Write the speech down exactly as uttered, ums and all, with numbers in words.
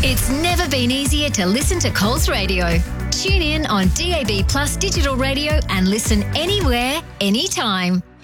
It's never been easier to listen to Coles Radio. Tune in on D A B Plus digital radio and listen anywhere, anytime.